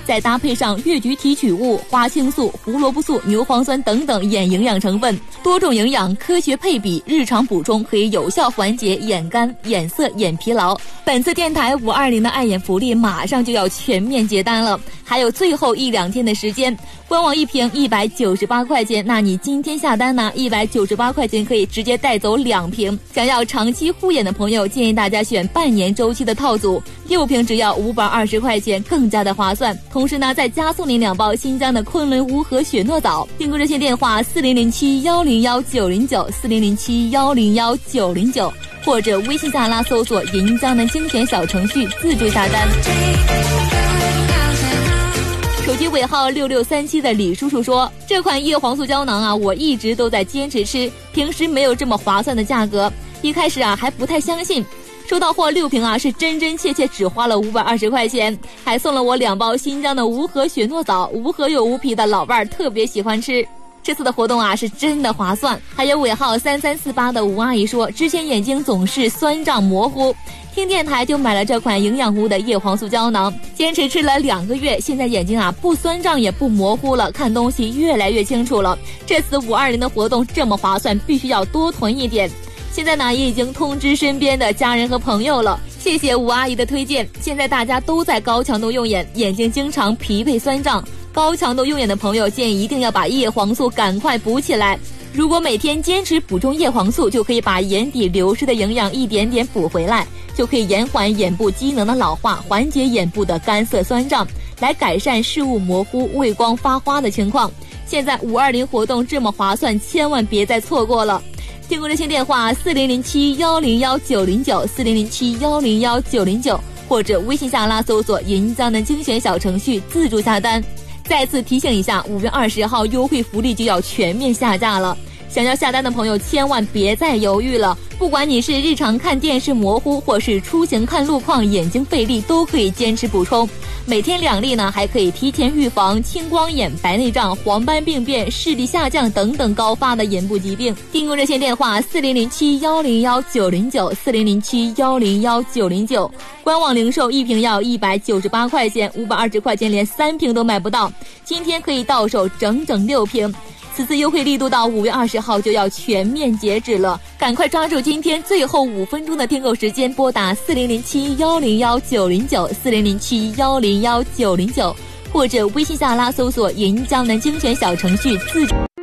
再搭配上越橘提取物、花青素、胡萝卜素、牛磺酸等等眼营养成分，多种营养科学配比，日常补充可以有效缓解眼干、眼涩、眼疲劳。本次电台520的爱眼福利马上就要全面结单了，还有最后1-2天的时间，官网一瓶198块钱，那你今天下单呢，198块钱可以直接带走2瓶。想要长期护眼的朋友，建议大家选半年周期的套组，6瓶只要520块钱，更加的划算。同时呢，再加送您2包新疆的昆仑乌合雪诺枣。订购热线电话4007-101-909，4007-101-909，或者微信下拉搜索银江南精选小程序自助下单。手机尾号6637的李叔叔说，这款叶黄素胶囊啊，我一直都在坚持吃，平时没有这么划算的价格，一开始啊还不太相信，收到货6瓶啊，是真真切切只花了520块钱，还送了我2包新疆的无核雪诺枣，无核有无皮的老伴儿特别喜欢吃。这次的活动啊是真的划算。还有尾号3348的吴阿姨说，之前眼睛总是酸胀模糊，听电台就买了这款营养屋的叶黄素胶囊，坚持吃了2个月，现在眼睛啊不酸胀也不模糊了，看东西越来越清楚了。这次520的活动这么划算，必须要多囤一点。现在呢也已经通知身边的家人和朋友了，谢谢吴阿姨的推荐。现在大家都在高强度用眼，眼睛经常疲惫酸胀，高强度用眼的朋友建议一定要把叶黄素赶快补起来。如果每天坚持补充叶黄素，就可以把眼底流失的营养一点点补回来，就可以延缓眼部机能的老化，缓解眼部的干涩酸胀，来改善视物模糊、畏光发花的情况。现在520活动这么划算，千万别再错过了。订购热线电话4007-101-909，4007-101-909，或者微信下拉搜索银江南精选小程序自助下单。再次提醒一下，5月20号优惠福利就要全面下架了，想要下单的朋友千万别再犹豫了，不管你是日常看电视模糊，或是出行看路况眼睛费力，都可以坚持补充。每天2粒呢，还可以提前预防青光眼、白内障、黄斑病变、视力下降等等高发的眼部疾病。订购热线电话4007-101-909，4007-101-909，官网零售1瓶要198块钱，520块钱连3瓶都买不到，今天可以到手整整6瓶。此次优惠力度到5月20号就要全面截止了，赶快抓住今天最后5分钟的订购时间，拨打4007-101-909，4007-101-909，或者微信下拉搜索银江南精选小程序自助。